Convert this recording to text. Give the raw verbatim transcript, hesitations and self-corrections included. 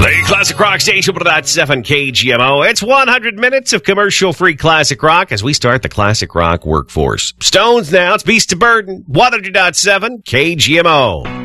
The Classic Rock Station, point seven K G M O. It's one hundred minutes of commercial-free classic rock as we start the classic rock workforce. Stones now, it's Beast of Burden, one hundred point seven K G M O.